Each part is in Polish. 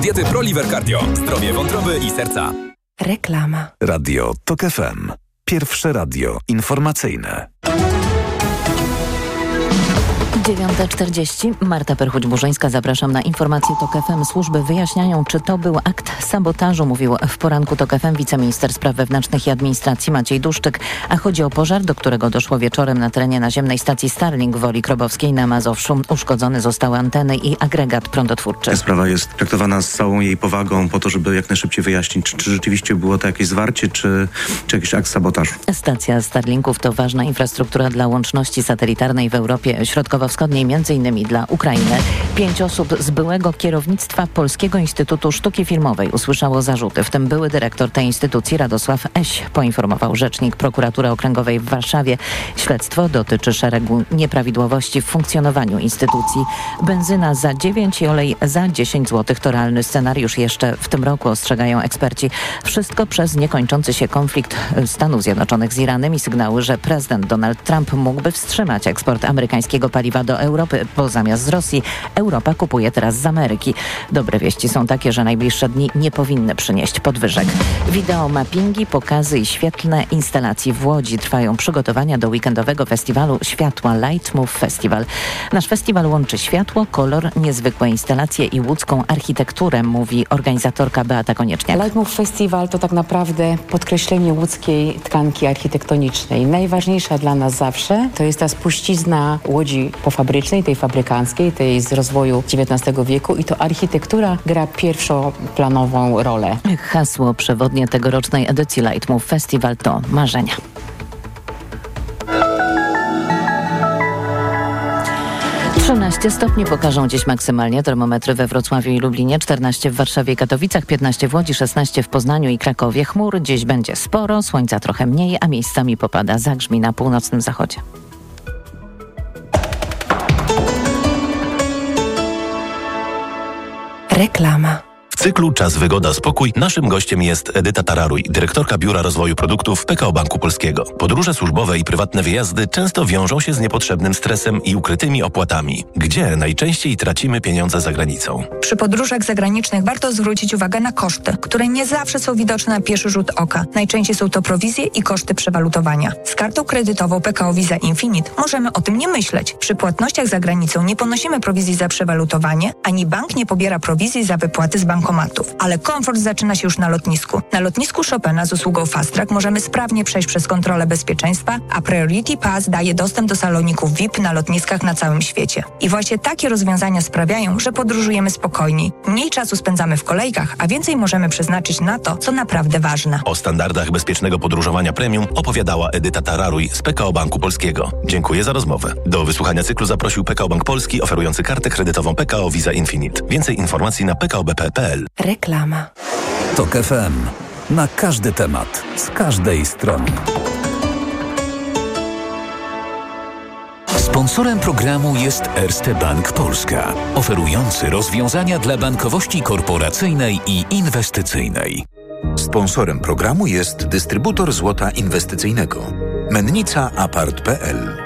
diety ProLiver Cardio. Zdrowie wątroby i serca. Reklama. Radio TOK FM. Pierwsze radio informacyjne. 9:40. Marta Perchuć-Burzyńska, zapraszam na informację TOK FM. Służby wyjaśniają, czy to był akt sabotażu, mówił w poranku TOK FM wiceminister spraw wewnętrznych i administracji Maciej Duszczyk, a chodzi o pożar, do którego doszło wieczorem na terenie naziemnej stacji Starlink w Woli Krobowskiej na Mazowszu. Uszkodzone zostały anteny i agregat prądotwórczy. Sprawa jest traktowana z całą jej powagą po to, żeby jak najszybciej wyjaśnić, czy rzeczywiście było to jakieś zwarcie, czy jakiś akt sabotażu. Stacja Starlinków to ważna infrastruktura dla łączności satelitarnej w Europie Środkowo-Wschodniej, m.in. dla Ukrainy. 5 osób z byłego kierownictwa Polskiego Instytutu Sztuki Filmowej usłyszało zarzuty, w tym były dyrektor tej instytucji Radosław Eś, poinformował rzecznik Prokuratury Okręgowej w Warszawie. Śledztwo dotyczy szeregu nieprawidłowości w funkcjonowaniu instytucji. Benzyna za 9 i olej za 10 zł to realny scenariusz jeszcze w tym roku, ostrzegają eksperci. Wszystko przez niekończący się konflikt Stanów Zjednoczonych z Iranem i sygnały, że prezydent Donald Trump mógłby wstrzymać eksport amerykańskiego paliwa do Europy, bo zamiast z Rosji Europa kupuje teraz z Ameryki. Dobre wieści są takie, że najbliższe dni nie powinny przynieść podwyżek. Wideo mappingi, pokazy i świetlne instalacji w Łodzi. Trwają przygotowania do weekendowego festiwalu Światła Light Move Festival. Nasz festiwal łączy światło, kolor, niezwykłe instalacje i łódzką architekturę, mówi organizatorka Beata Konieczniak. Light Move Festival to tak naprawdę podkreślenie łódzkiej tkanki architektonicznej. Najważniejsza dla nas zawsze to jest ta spuścizna Łodzi pofabrycznej, tej fabrykanckiej, tej z rozwoju XIX wieku i to architektura gra pierwszoplanową rolę. Hasło przewodnie tegorocznej edycji Light Move Festival to marzenia. (13 stopni pokażą dziś maksymalnie termometry we Wrocławiu i Lublinie, 14 w Warszawie i Katowicach, 15 w Łodzi, 16 w Poznaniu i Krakowie. Chmur dziś będzie sporo, słońca trochę mniej, a miejscami popada, zagrzmi na północnym zachodzie. Reklama. W cyklu Czas, Wygoda, Spokój naszym gościem jest Edyta Tararuj, dyrektorka Biura Rozwoju Produktów PKO Banku Polskiego. Podróże służbowe i prywatne wyjazdy często wiążą się z niepotrzebnym stresem i ukrytymi opłatami. Gdzie najczęściej tracimy pieniądze za granicą? Przy podróżach zagranicznych warto zwrócić uwagę na koszty, które nie zawsze są widoczne na pierwszy rzut oka. Najczęściej są to prowizje i koszty przewalutowania. Z kartą kredytową PKO Visa Infinite możemy o tym nie myśleć. Przy płatnościach za granicą nie ponosimy prowizji za przewalutowanie, ani bank nie pobiera prowizji za wypłaty z bankomatów. Ale komfort zaczyna się już na lotnisku. Na lotnisku Chopina z usługą Fast Track możemy sprawnie przejść przez kontrolę bezpieczeństwa, a Priority Pass daje dostęp do saloników VIP na lotniskach na całym świecie. I właśnie takie rozwiązania sprawiają, że podróżujemy spokojniej. Mniej czasu spędzamy w kolejkach, a więcej możemy przeznaczyć na to, co naprawdę ważne. O standardach bezpiecznego podróżowania premium opowiadała Edyta Tararuj z PKO Banku Polskiego. Dziękuję za rozmowę. Do wysłuchania cyklu zaprosił PKO Bank Polski, oferujący kartę kredytową PKO Visa Infinite. Więcej informacji na pkobp.pl. Reklama. TOK FM. Na każdy temat, z każdej strony. Sponsorem programu jest Erste Bank Polska, oferujący rozwiązania dla bankowości korporacyjnej i inwestycyjnej. Sponsorem programu jest dystrybutor złota inwestycyjnego Mennica Apart.pl.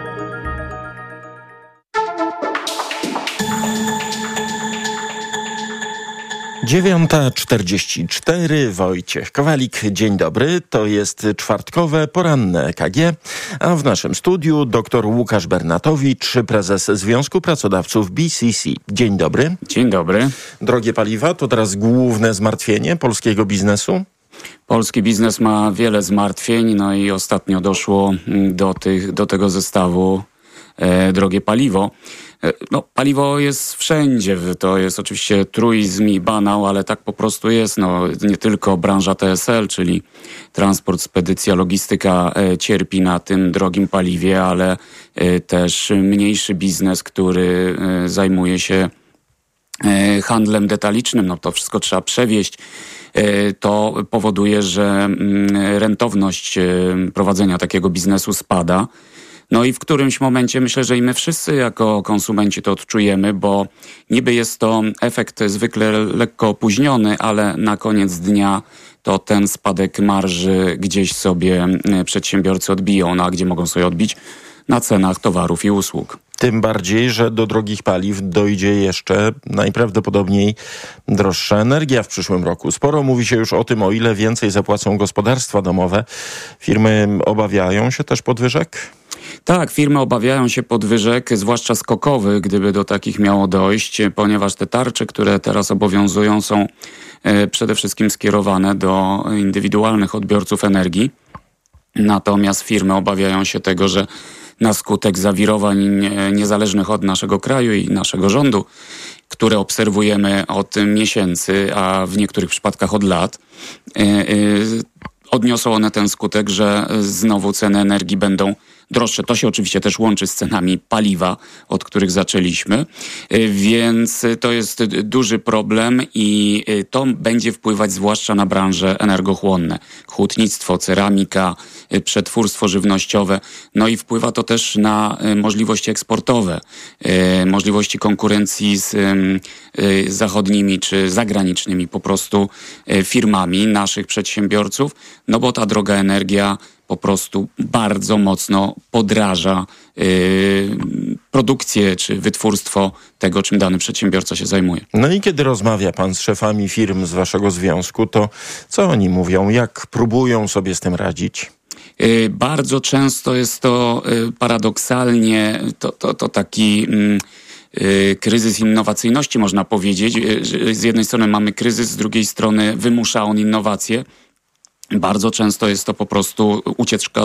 9:44. Wojciech Kowalik. Dzień dobry. To jest czwartkowe, poranne EKG, a w naszym studiu dr Łukasz Bernatowicz, prezes Związku Pracodawców BCC. Dzień dobry. Dzień dobry. Drogie paliwa to teraz główne zmartwienie polskiego biznesu? Polski biznes ma wiele zmartwień, no i ostatnio doszło do tego zestawu drogie paliwo. No, paliwo jest wszędzie, to jest oczywiście truizm i banał, ale tak po prostu jest. No, nie tylko branża TSL, czyli transport, spedycja, logistyka cierpi na tym drogim paliwie, ale też mniejszy biznes, który zajmuje się handlem detalicznym. No, to wszystko trzeba przewieźć. To powoduje, że rentowność prowadzenia takiego biznesu spada. No i w którymś momencie myślę, że i my wszyscy jako konsumenci to odczujemy, bo niby jest to efekt zwykle lekko opóźniony, ale na koniec dnia to ten spadek marży gdzieś sobie przedsiębiorcy odbiją. No a gdzie mogą sobie odbić? na cenach towarów i usług. Tym bardziej, że do drogich paliw dojdzie jeszcze najprawdopodobniej droższa energia w przyszłym roku. Sporo mówi się już o tym, o ile więcej zapłacą gospodarstwa domowe. Firmy obawiają się też podwyżek? Tak, firmy obawiają się podwyżek, zwłaszcza skokowych, gdyby do takich miało dojść, ponieważ te tarcze, które teraz obowiązują, są przede wszystkim skierowane do indywidualnych odbiorców energii. Natomiast firmy obawiają się tego, że na skutek zawirowań niezależnych od naszego kraju i naszego rządu, które obserwujemy od miesięcy, a w niektórych przypadkach od lat, odniosą one ten skutek, że znowu ceny energii będą droższe. To się oczywiście też łączy z cenami paliwa, od których zaczęliśmy, więc to jest duży problem i to będzie wpływać zwłaszcza na branże energochłonne. Hutnictwo, ceramika, przetwórstwo żywnościowe, no i wpływa to też na możliwości eksportowe, możliwości konkurencji z zachodnimi czy zagranicznymi po prostu firmami naszych przedsiębiorców, no bo ta droga energia po prostu bardzo mocno podraża produkcję czy wytwórstwo tego, czym dany przedsiębiorca się zajmuje. No i kiedy rozmawia pan z szefami firm z waszego związku, to co oni mówią? Jak próbują sobie z tym radzić? Bardzo często jest to paradoksalnie to taki kryzys innowacyjności, można powiedzieć. Z jednej strony mamy kryzys, z drugiej strony wymusza on innowacje. Bardzo często jest to po prostu ucieczka